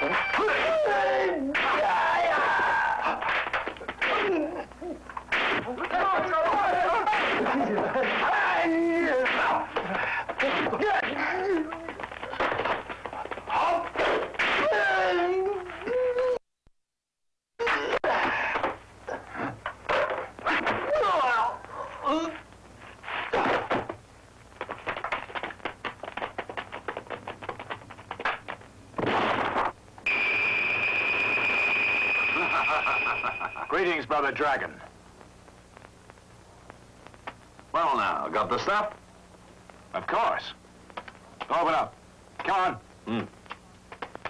Greetings, Brother Dragon. Well now, got the stuff? Of course. Open up. Come on.